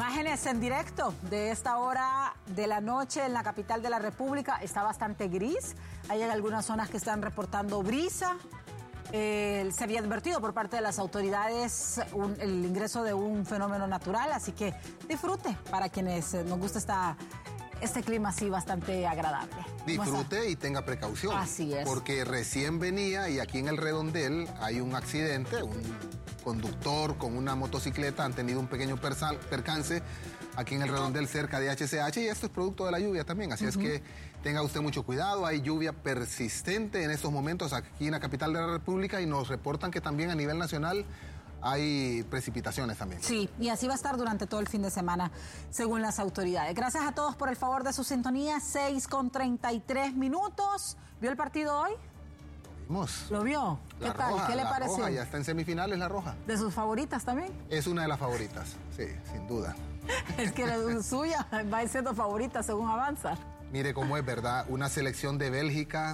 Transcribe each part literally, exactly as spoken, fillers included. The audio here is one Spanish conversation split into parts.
Imágenes en directo de esta hora de la noche en la capital de la República. Está bastante gris. Hay algunas zonas que están reportando brisa. Eh, se había advertido por parte de las autoridades un, el ingreso de un fenómeno natural, así que disfrute para quienes nos gusta esta, este clima así bastante agradable. Disfrute y tenga precaución. Así es. Porque recién venía y aquí en el Redondel hay un accidente, un conductor con una motocicleta han tenido un pequeño percance aquí en el Redondel cerca de H C H y esto es producto de la lluvia también, así uh-huh. es que tenga usted mucho cuidado. Hay lluvia persistente en estos momentos aquí en la capital de la República y nos reportan que también a nivel nacional hay precipitaciones también. Sí, y así va a estar durante todo el fin de semana, según las autoridades. Gracias a todos por el favor de su sintonía. seis con treinta y tres minutos. ¿Vio el partido hoy? ¿Lo vio? ¿Qué la tal? Roja, ¿Qué le la pareció? Roja, ya está en semifinales la Roja. ¿De sus favoritas también? Es una de las favoritas, sí, sin duda. Es que la suya va a ir siendo favorita según avanza. Mire cómo es, ¿verdad? Una selección de Bélgica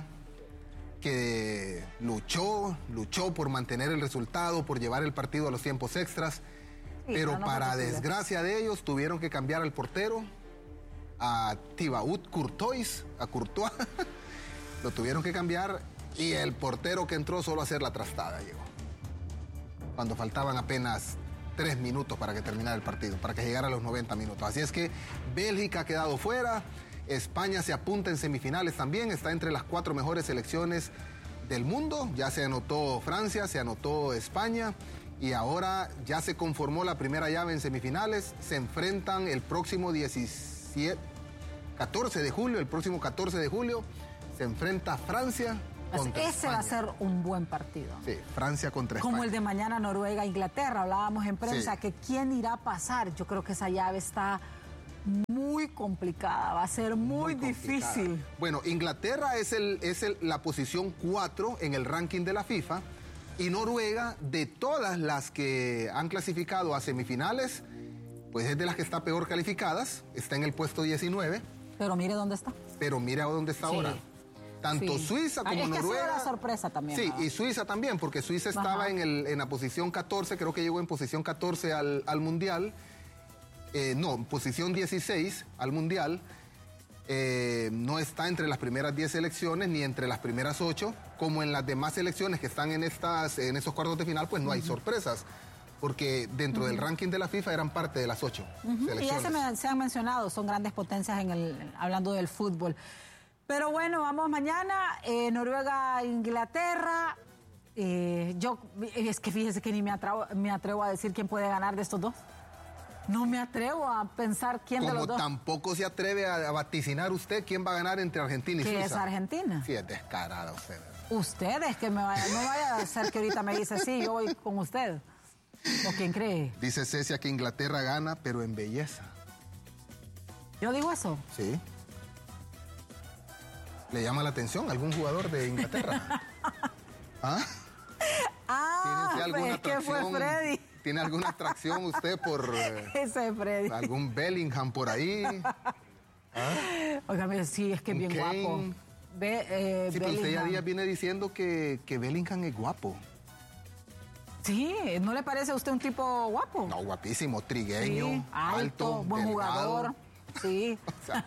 que luchó, luchó por mantener el resultado, por llevar el partido a los tiempos extras, sí, pero no para desgracia de ellos tuvieron que cambiar al portero, a Thibaut Courtois, a Courtois, lo tuvieron que cambiar. Y el portero que entró solo a hacer la trastada llegó. Cuando faltaban apenas tres minutos para que terminara el partido, para que llegara a los noventa minutos. Así es que Bélgica ha quedado fuera, España se apunta en semifinales también, está entre las cuatro mejores selecciones del mundo. Ya se anotó Francia, se anotó España y ahora ya se conformó la primera llave en semifinales. Se enfrentan el próximo diecisiete, catorce de julio, el próximo catorce de julio se enfrenta Francia. Ese España. Va a ser un buen partido. Sí, Francia contra España. Como el de mañana Noruega-Inglaterra. Hablábamos en prensa sí. que quién irá a pasar. Yo creo que esa llave está muy complicada. Va a ser muy, muy difícil. Bueno, Inglaterra es, el, es el, la posición cuatro en el ranking de la FIFA. Y Noruega, de todas las que han clasificado a semifinales, pues es de las que está peor calificadas. Está en el puesto diecinueve. Pero mire dónde está. Pero mire a dónde está sí. ahora. Tanto sí. Suiza como es que Noruega. Ha sido la sorpresa también. Sí, ¿no? y Suiza también, porque Suiza estaba en, el, en la posición catorce, creo que llegó en posición catorce al, al Mundial. Eh, no, posición dieciséis al Mundial. Eh, no está entre las primeras diez selecciones ni entre las primeras ocho. Como en las demás selecciones que están en, estas, en estos cuartos de final, pues no uh-huh. hay sorpresas. Porque dentro uh-huh. del ranking de la FIFA eran parte de las ocho uh-huh. selecciones. Y ya se, me, se han mencionado, son grandes potencias en el, hablando del fútbol. Pero bueno, vamos mañana, eh, Noruega, Inglaterra. Eh, yo, es que fíjese que ni me atrevo, me atrevo a decir quién puede ganar de estos dos. No me atrevo a pensar quién Como de los dos. Como tampoco se atreve a, a vaticinar usted quién va a ganar entre Argentina y ¿Qué Suiza. es Argentina? Sí, es descarada usted. Ustedes, que me vaya, no vaya a ser que ahorita me dice sí, yo voy con usted. ¿O quién cree? Dice Cecia que Inglaterra gana, pero en belleza. ¿Yo digo eso? Sí. ¿Le llama la atención algún jugador de Inglaterra? ¿Ah? Ah, ¿Tiene alguna es que fue Freddy. ¿Tiene alguna atracción usted por eh, Ese es Freddy. algún Bellingham por ahí? ¿Ah? Óigame, sí, es que es bien Kane. guapo. Be, eh, sí, pero usted ya días viene diciendo que, que Bellingham es guapo. Sí, ¿no le parece a usted un tipo guapo? No, guapísimo, trigueño, sí, alto, alto, buen delgado. Jugador. Sí. O sea,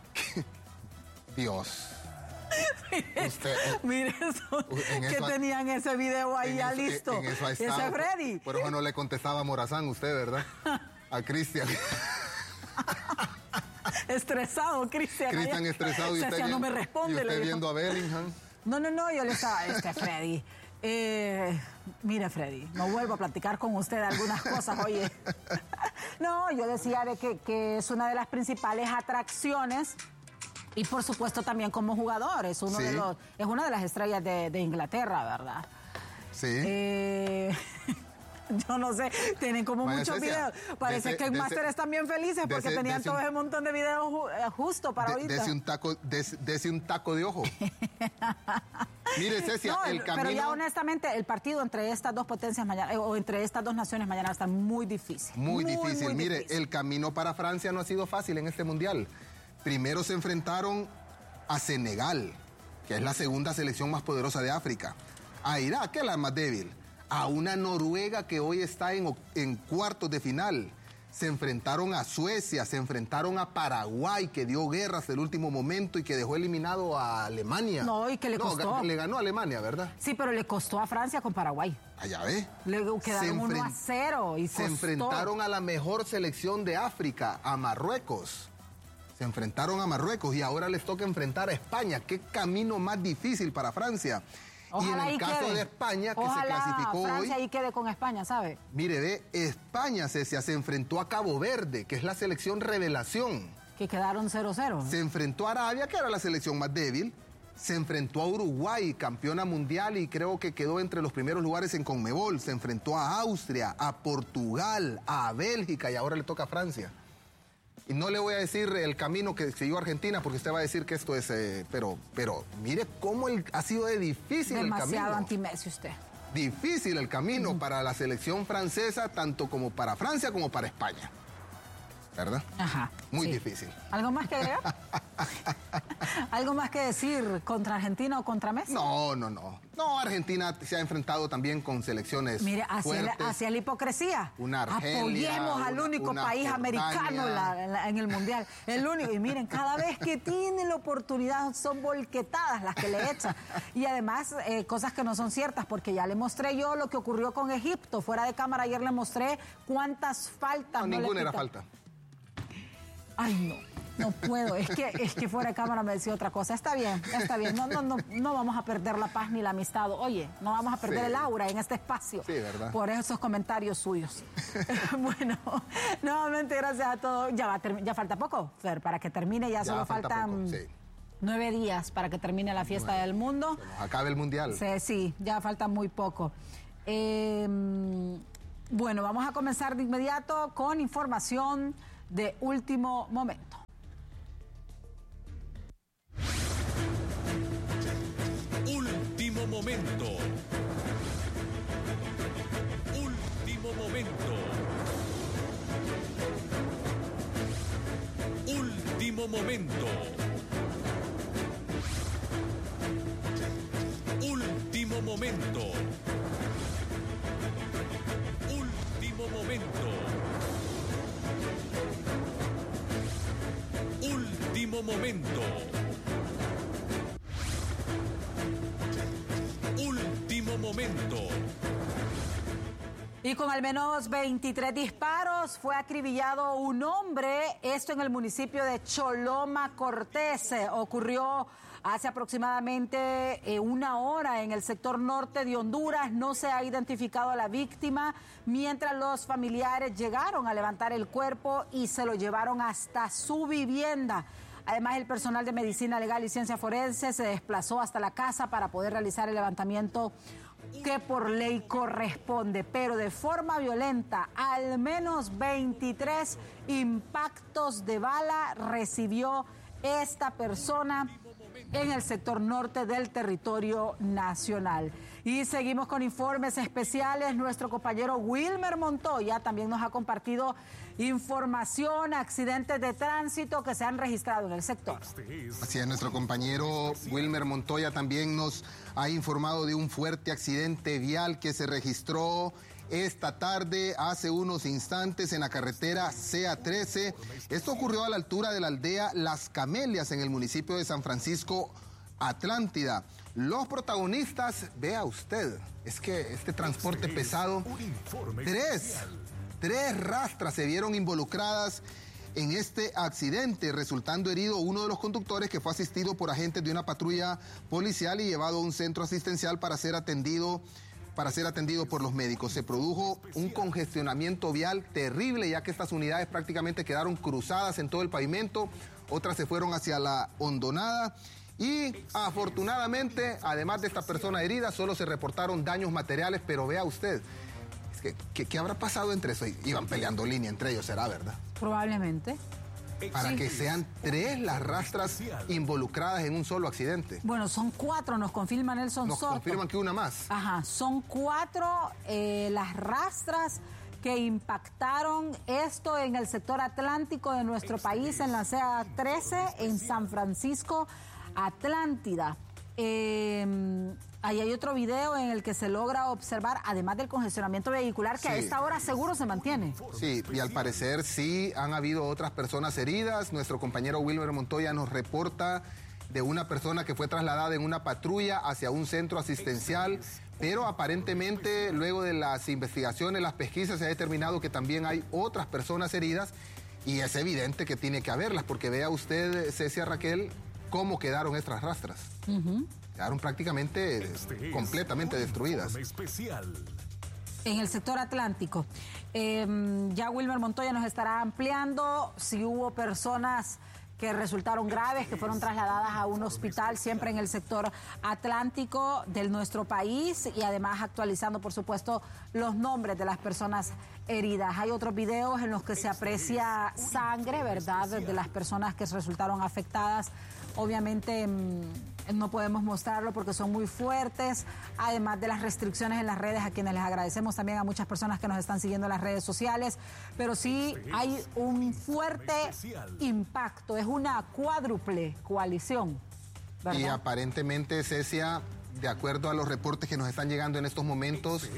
Dios. Usted, mire eso, que eso, tenían ese video ahí ya eso, listo. En eso ese es Freddy. Por, por eso no le contestaba a Morazán usted, ¿verdad? A Cristian. Estresado, Cristian. Cristian estresado y usted, o sea, no me responde. Y usted viendo a Bellingham. No, no, no, yo le estaba, este Freddy. Eh, mire, Freddy, no vuelvo a platicar con usted algunas cosas, oye. No, yo decía de que, que es una de las principales atracciones. Y por supuesto también como jugador, es, uno sí. de los, es una de las estrellas de, de Inglaterra, ¿verdad? Sí. Eh, yo no sé, tienen como Vaya muchos Cecia, videos. Parece dese, que en dese, Máster están bien felices porque dese, tenían dese todo un, ese montón de videos ju, justo para de, ahorita. Dese un taco, des, dese un taco de ojo. Mire, Cecia, no, el camino... Pero ya honestamente, el partido entre estas dos potencias mañana, eh, o entre estas dos naciones mañana va a estar muy difícil. Muy, muy difícil. Muy Mire, difícil. el camino para Francia no ha sido fácil en este Mundial. Primero se enfrentaron a Senegal, que es la segunda selección más poderosa de África. A Irak, que es la más débil. A una Noruega que hoy está en, en cuartos de final. se enfrentaron a Suecia, se enfrentaron a Paraguay, que dio guerra hasta el último momento y que dejó eliminado a Alemania. No, y que le costó. No, le ganó a Alemania, ¿verdad? Sí, pero le costó a Francia con Paraguay. Allá ve. Le quedaron uno a cero y Se costó. enfrentaron a la mejor selección de África, a Marruecos. Se enfrentaron a Marruecos y ahora les toca enfrentar a España. Qué camino más difícil para Francia. Ojalá y en el caso quede. de España, que Ojalá se clasificó Francia hoy... ahí quede con España, ¿sabe? Mire, ve, España, Cecia, se enfrentó a Cabo Verde, que es la selección revelación. Que quedaron cero cero. Se enfrentó a Arabia, que era la selección más débil. Se enfrentó a Uruguay, campeona mundial, y creo que quedó entre los primeros lugares en Conmebol. Se enfrentó a Austria, a Portugal, a Bélgica, y ahora le toca a Francia. Y no le voy a decir el camino que siguió Argentina, porque usted va a decir que esto es... Eh, pero, pero mire cómo el, ha sido de difícil el camino. Demasiado anti-Messi usted. Difícil el camino mm. para la selección francesa, tanto como para Francia como para España. ¿Verdad? Ajá. Muy sí. difícil. ¿Algo más que agregar? ¿Algo más que decir contra Argentina o contra Messi? No, no, no. No, Argentina se ha enfrentado también con selecciones Mire, hacia, fuertes. La, hacia la hipocresía. Una Argelia, Apoyemos al una, único una país Jordania. americano la, la, en el Mundial. El único. Y miren, cada vez que tiene la oportunidad son volquetadas las que le echan. Y además, eh, cosas que no son ciertas, porque ya le mostré yo lo que ocurrió con Egipto. Fuera de cámara ayer le mostré cuántas faltas. No, no ninguna le era falta. Ay, no, no puedo. Es que, es que fuera de cámara me decía otra cosa. Está bien, está bien. No, no, no, no vamos a perder la paz ni la amistad. Oye, no vamos a perder sí. el aura en este espacio. Sí, ¿verdad? Por esos comentarios suyos. Bueno, nuevamente gracias a todos. Ya, va, ya falta poco, Fer, para que termine. Ya, ya solo falta faltan poco, sí. nueve días para que termine la fiesta bueno, del mundo. Se nos acabe el Mundial. Sí, sí, ya falta muy poco. Eh, bueno, vamos a comenzar de inmediato con información de último momento. Último momento. Último momento. Último momento. Último momento. Último momento. Último momento. Último momento. Y con al menos veintitrés disparos fue acribillado un hombre, esto en el municipio de Choloma Cortés. Ocurrió hace aproximadamente eh, una hora en el sector norte de Honduras. No se ha identificado a la víctima, mientras los familiares llegaron a levantar el cuerpo y se lo llevaron hasta su vivienda. Además, el personal de Medicina Legal y Ciencia Forense se desplazó hasta la casa para poder realizar el levantamiento que por ley corresponde, pero de forma violenta. Al menos veintitrés impactos de bala recibió esta persona en el sector norte del territorio nacional. Y seguimos con informes especiales. Nuestro compañero Wilmer Montoya también nos ha compartido información, accidentes de tránsito que se han registrado en el sector. Así es, nuestro compañero Wilmer Montoya también nos ha informado de un fuerte accidente vial que se registró esta tarde, hace unos instantes, en la carretera C A trece. Esto ocurrió a la altura de la aldea Las Camelias, en el municipio de San Francisco, Atlántida. Los protagonistas, vea usted, es que este transporte pesado, tres, tres rastras se vieron involucradas en este accidente, resultando herido uno de los conductores, que fue asistido por agentes de una patrulla policial y llevado a un centro asistencial para ser atendido para ser atendido por los médicos. Se produjo un congestionamiento vial terrible, ya que estas unidades prácticamente quedaron cruzadas en todo el pavimento, otras se fueron hacia la hondonada y afortunadamente, además de esta persona herida, solo se reportaron daños materiales, pero vea usted, es que, ¿qué, qué habrá pasado entre eso? Iban peleando línea entre ellos, ¿será verdad? Probablemente. Para sí. que sean tres las rastras involucradas en un solo accidente. Bueno, son cuatro, nos confirma Nelson Nos Soto. confirman que una más. Ajá, son cuatro eh, las rastras que impactaron esto en el sector atlántico de nuestro país, en la C A trece, en San Francisco, Atlántida. Eh, Ahí hay otro video en el que se logra observar, además del congestionamiento vehicular, que sí, a esta hora seguro se mantiene. Sí, y al parecer sí han habido otras personas heridas. Nuestro compañero Wilmer Montoya nos reporta de una persona que fue trasladada en una patrulla hacia un centro asistencial, pero aparentemente luego de las investigaciones, las pesquisas, se ha determinado que también hay otras personas heridas y es evidente que tiene que haberlas, porque vea usted, Cecia, Raquel, cómo quedaron estas rastras. Uh-huh. Quedaron prácticamente este completamente destruidas. Especial. En el sector atlántico. Eh, ya Wilmer Montoya nos estará ampliando si hubo personas que resultaron graves, que fueron trasladadas a un hospital, siempre en el sector atlántico de nuestro país, y además actualizando, por supuesto, los nombres de las personas heridas. Hay otros videos en los que se aprecia sangre, ¿verdad?, de las personas que resultaron afectadas. Obviamente no podemos mostrarlo porque son muy fuertes, además de las restricciones en las redes, a quienes les agradecemos también a muchas personas que nos están siguiendo en las redes sociales, pero sí hay un fuerte impacto, es una cuádruple coalición, ¿verdad? Y aparentemente, Cecia, de acuerdo a los reportes que nos están llegando en estos momentos,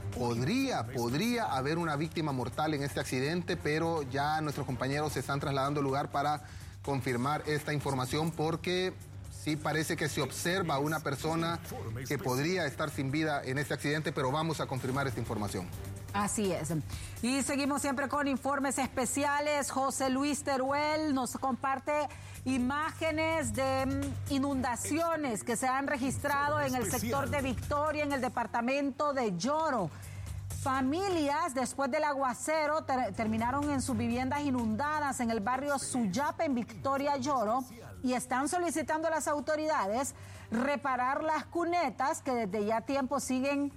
podría, podría haber una víctima mortal en este accidente, pero ya nuestros compañeros se están trasladando al lugar para confirmar esta información, porque sí parece que se observa a una persona que podría estar sin vida en este accidente, pero vamos a confirmar esta información. Así es. Y seguimos siempre con informes especiales. José Luis Teruel nos comparte imágenes de inundaciones que se han registrado en el sector de Victoria, en el departamento de Lloro. Familias, después del aguacero, ter terminaron en sus viviendas inundadas en el barrio Suyapa, en Victoria, Lloro, y están solicitando a las autoridades reparar las cunetas que desde ya tiempo siguen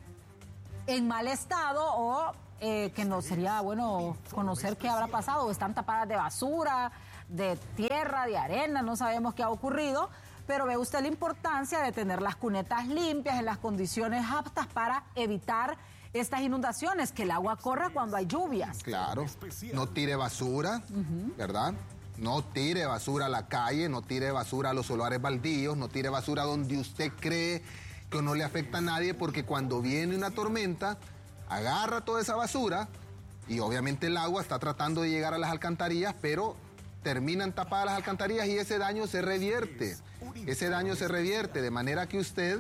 en mal estado, o eh, que no sería bueno conocer qué habrá pasado, o están tapadas de basura, de tierra, de arena, no sabemos qué ha ocurrido, pero ve usted la importancia de tener las cunetas limpias, en las condiciones aptas para evitar estas inundaciones, que el agua corra cuando hay lluvias. Claro, no tire basura, uh-huh. ¿verdad? No tire basura a la calle, no tire basura a los solares baldíos, no tire basura donde usted cree que no le afecta a nadie, porque cuando viene una tormenta, agarra toda esa basura y obviamente el agua está tratando de llegar a las alcantarillas, pero terminan tapadas las alcantarillas y ese daño se revierte. Ese daño se revierte, de manera que usted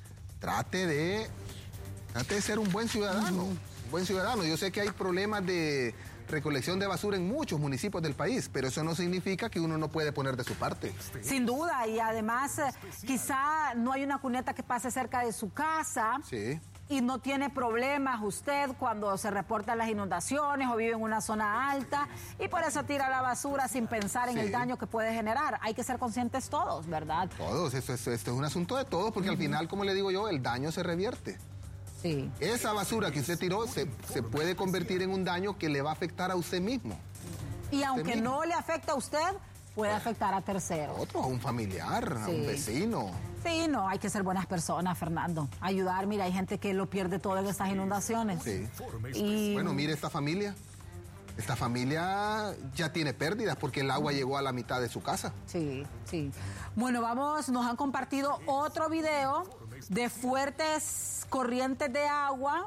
trate de... Trate de ser un buen ciudadano, un buen ciudadano. Yo sé que hay problemas de recolección de basura en muchos municipios del país, pero eso no significa que uno no puede poner de su parte. Sin duda, y además quizá no hay una cuneta que pase cerca de su casa. Sí. Y no tiene problemas usted cuando se reportan las inundaciones o vive en una zona alta y por eso tira la basura sin pensar en sí. el daño que puede generar. Hay que ser conscientes todos, ¿verdad? Todos, esto, esto, esto es un asunto de todos, porque uh-huh. al final, como le digo yo, el daño se revierte. Sí. Esa basura que usted tiró se, se puede convertir en un daño que le va a afectar a usted mismo. Y aunque mismo. no le afecta a usted, puede afectar a terceros. Otro, a un familiar, sí. a un vecino. Sí, no, hay que ser buenas personas, Fernando. Ayudar, mira, hay gente que lo pierde todo en estas inundaciones. Sí. Y... Bueno, mire esta familia. Esta familia ya tiene pérdidas porque el agua llegó a la mitad de su casa. Sí, sí. Bueno, vamos, nos han compartido otro video de fuertes corrientes de agua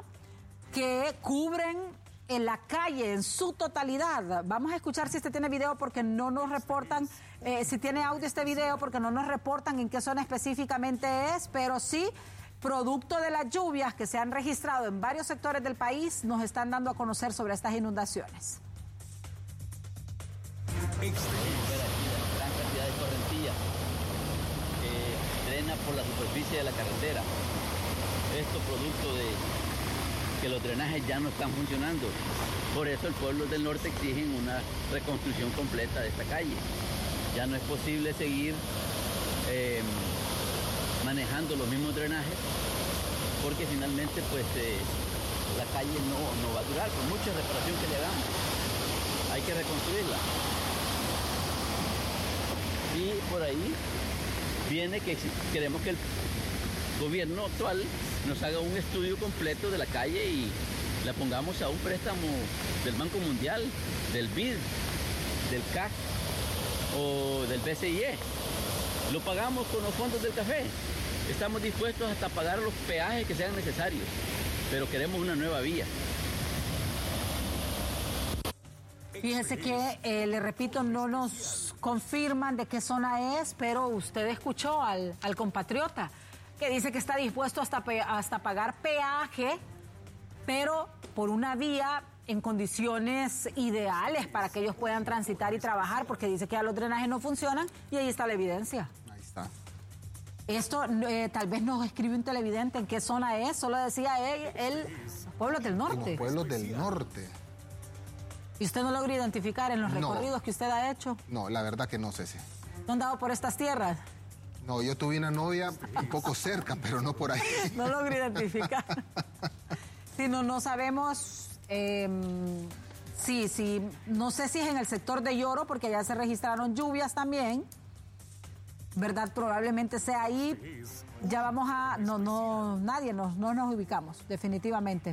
que cubren en la calle en su totalidad. Vamos a escuchar si este tiene video, porque no nos reportan, eh, si tiene audio este video, porque no nos reportan en qué zona específicamente es, pero sí, producto de las lluvias que se han registrado en varios sectores del país, nos están dando a conocer sobre estas inundaciones. Aquí la gran cantidad de correntilla que drena por la superficie de la carretera. Esto producto de que los drenajes ya no están funcionando. Por eso el pueblo del norte exigen una reconstrucción completa de esta calle. Ya no es posible seguir eh, manejando los mismos drenajes, porque finalmente pues eh, la calle no, no va a durar, por mucha reparación que le hagamos. Hay que reconstruirla. Y por ahí viene que queremos que el gobierno actual nos haga un estudio completo de la calle y la pongamos a un préstamo del Banco Mundial, del B I D, del C A C o del B C I E. Lo pagamos con los fondos del café Estamos dispuestos hasta pagar los peajes que sean necesarios, pero queremos una nueva vía. Fíjese que, eh, le repito, no nos confirman de qué zona es, pero usted escuchó al, al compatriota que dice que está dispuesto hasta, hasta pagar peaje, pero por una vía en condiciones ideales para que ellos puedan transitar y trabajar, porque dice que ya los drenajes no funcionan y ahí está la evidencia. Ahí está. Esto eh, tal vez nos escribe un televidente en qué zona es, solo decía él, él pueblos del norte. En los pueblos del norte. ¿Y usted no logra identificar en los No. recorridos que usted ha hecho? No, la verdad que no sé si. ¿No han dado por estas tierras? No, yo tuve una novia un poco cerca, pero no por ahí. No logro identificar. Si no, no sabemos, eh, sí, sí, no sé si es en el sector de Lloro, porque allá se registraron lluvias también, ¿verdad? Probablemente sea ahí. Ya vamos a, no, no, nadie, nos, no nos ubicamos, definitivamente.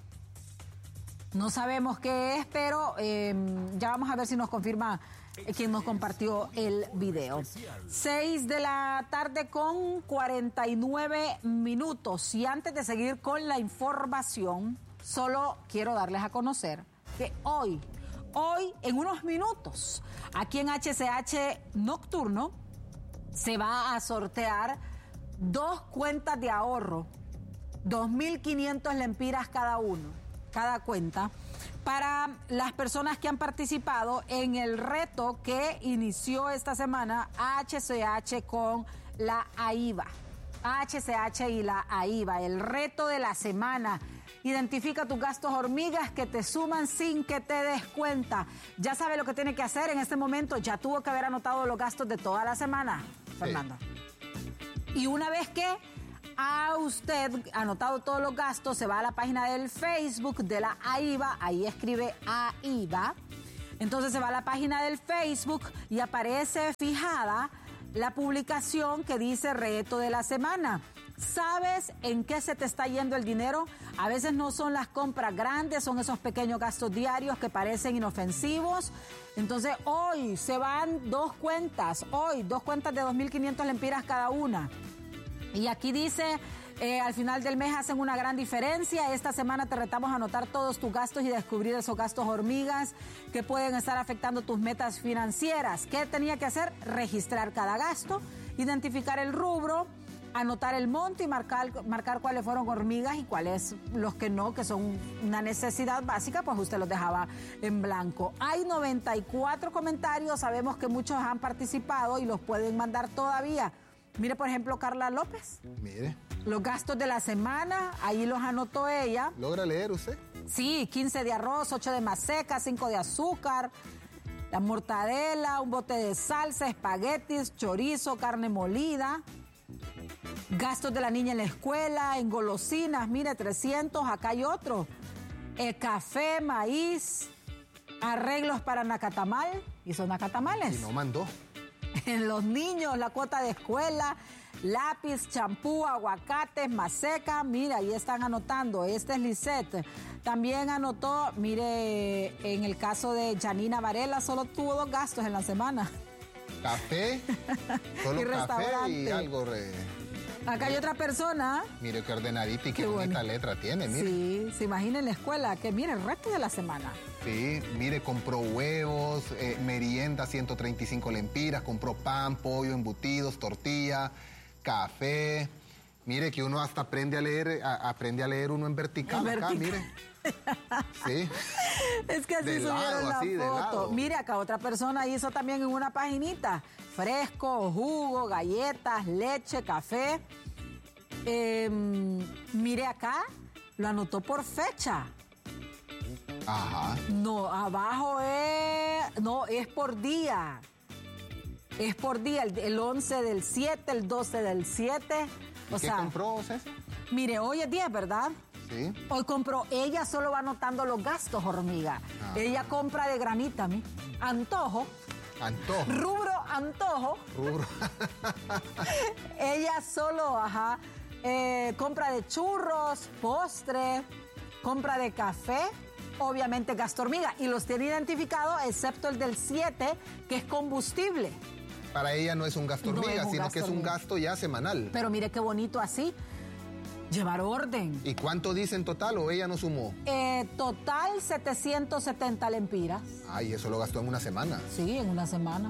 No sabemos qué es, pero eh, ya vamos a ver si nos confirma eh, quien nos compartió el video. Seis de la tarde con cuarenta y nueve minutos. Y antes de seguir con la información, solo quiero darles a conocer que hoy, hoy en unos minutos, aquí en H C H Nocturno, se va a sortear dos cuentas de ahorro, dos mil quinientos lempiras cada uno. Cada cuenta, para las personas que han participado en el reto que inició esta semana H C H con la AIVA. H C H y la AIVA, el reto de la semana. Identifica tus gastos hormigas que te suman sin que te des cuenta. Ya sabe lo que tiene que hacer en este momento. Ya tuvo que haber anotado los gastos de toda la semana, Fernando. Sí. Y una vez que a usted anotado todos los gastos, se va a la página del Facebook de la AIVA, ahí escribe AIVA, entonces se va a la página del Facebook y aparece fijada la publicación que dice reto de la semana. ¿Sabes en qué se te está yendo el dinero? A veces no son las compras grandes, son esos pequeños gastos diarios que parecen inofensivos. Entonces hoy se van dos cuentas, hoy dos cuentas de dos mil quinientos lempiras cada una. Y aquí dice, eh, al final del mes hacen una gran diferencia. Esta semana te retamos a anotar todos tus gastos y descubrir esos gastos hormigas que pueden estar afectando tus metas financieras. ¿Qué tenía que hacer? Registrar cada gasto, identificar el rubro, anotar el monto y marcar, marcar cuáles fueron hormigas y cuáles los que no, que son una necesidad básica, pues usted los dejaba en blanco. Hay noventa y cuatro comentarios, sabemos que muchos han participado y los pueden mandar todavía. Mire, por ejemplo, Carla López. Mire. Los gastos de la semana, ahí los anotó ella. ¿Logra leer usted? Sí, quince de arroz, ocho de maseca, cinco de azúcar, la mortadela, un bote de salsa, espaguetis, chorizo, carne molida. Gastos de la niña en la escuela, en golosinas, mire, trescientos, acá hay otro. El café, maíz, arreglos para nacatamal. ¿Y son nacatamales? Y no mandó. En los niños, la cuota de escuela, lápiz, champú, aguacates, maseca. Mira, ahí están anotando. Este es Lisette. También anotó, mire, en el caso de Janina Varela, solo tuvo dos gastos en la semana. Café, solo y café y algo... Re... Acá hay otra persona. Mire qué ordenadita y qué, qué bonita bueno. letra tiene, mire. Sí, se imagina en la escuela, que mire, el resto de la semana. Sí, mire, compró huevos, eh, merienda, ciento treinta y cinco lempiras, compró pan, pollo, embutidos, tortilla, café. Mire que uno hasta aprende a leer, a, aprende a leer uno en vertical, en acá, vertical. Mire. Sí. Es que así de subieron lado, la así, foto. Mire, acá otra persona hizo también en una paginita. Fresco, jugo, galletas, leche, café. Eh, mire acá, lo anotó por fecha. Ajá. No, abajo es... No, es por día. Es por día, el, el once del siete, el doce del siete. O ¿Qué sea, compró, César? Mire, hoy es diez, ¿verdad? Sí. Hoy compró, ella solo va anotando los gastos, hormiga. Ah. Ella compra de granita, ¿mi? Antojo. Antojo. Rubro, antojo. Rubro. Ella solo, ajá, eh, compra de churros, postre, compra de café, obviamente gasto hormiga. Y los tiene identificados, excepto el del siete, que es combustible. Para ella no es un gasto hormiga, no es un sino gasto que es un hormiga. gasto ya semanal. Pero mire qué bonito así. Llevar orden. ¿Y cuánto dice en total o ella no sumó? Eh, total setecientos setenta lempiras. Ay, eso lo gastó en una semana. Sí, en una semana.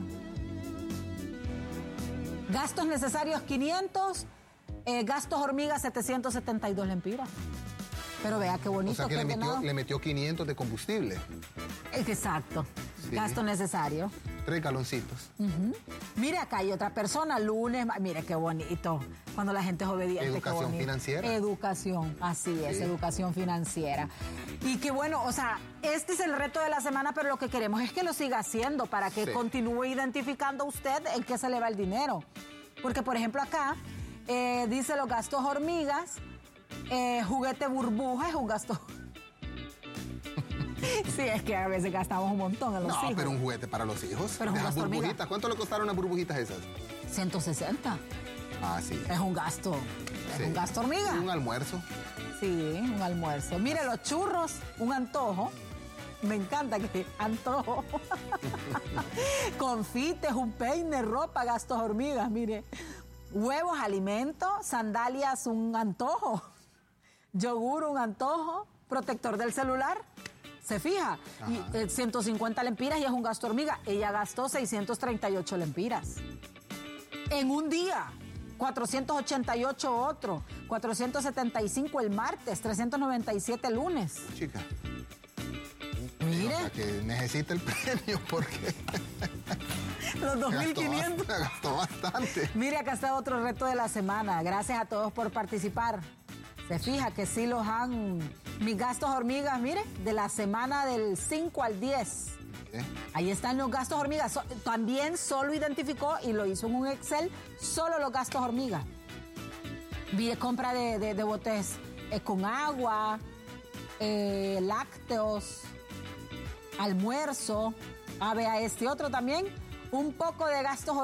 Gastos necesarios quinientos, eh, gastos hormigas setecientos setenta y dos lempiras. Pero vea qué bonito. O sea que, que le, metió, le metió quinientos de combustible. Exacto. Sí. Gasto necesario. Tres galoncitos. Uh-huh. Mire, acá hay otra persona, lunes, mire qué bonito, cuando la gente es obediente. Educación financiera. Educación, así es, sí. Educación financiera. Y qué bueno, o sea, este es el reto de la semana, pero lo que queremos es que lo siga haciendo para que sí. continúe identificando usted en qué se le va el dinero. Porque, por ejemplo, acá eh, dice los gastos hormigas, eh, juguete burbuja es un gasto... Sí, es que a veces gastamos un montón a los no, hijos. No, pero un juguete para los hijos. Pero un gasto burbujitas. Hormiga. ¿Cuánto le costaron las burbujitas esas? ciento sesenta. Ah, sí. Es un gasto. Es sí. un gasto hormiga. Un almuerzo. Sí, un almuerzo. Mire, los churros, un antojo. Me encanta que antojo. Confites, un peine, ropa, gastos hormigas, mire. Huevos, alimentos, sandalias, un antojo. Yogur, un antojo. Protector del celular. ¿Se fija? Y, eh, ciento cincuenta lempiras y es un gasto hormiga. Ella gastó seiscientos treinta y ocho lempiras. En un día. cuatrocientos ochenta y ocho otro. cuatrocientos setenta y cinco el martes. trescientos noventa y siete el lunes. Chica. Mire. O sea, que necesita el premio porque... Los dos mil quinientos. Gastó bastante. Mire, acá está otro reto de la semana. Gracias a todos por participar. Se fija que sí los han... Mis gastos hormigas, mire, de la semana del cinco al diez. ¿Eh? Ahí están los gastos hormigas. So, también solo identificó y lo hizo en un Excel, solo los gastos hormigas. Mire, compra de, de, de botes eh, con agua, eh, lácteos, almuerzo. A ver, a este otro también, un poco de gastos hormigas.